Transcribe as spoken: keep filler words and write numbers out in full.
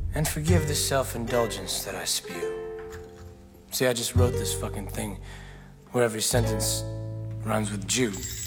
And forgive the self-indulgence that I spew. See, I just wrote this fucking thing where every sentence rhymes with Jew.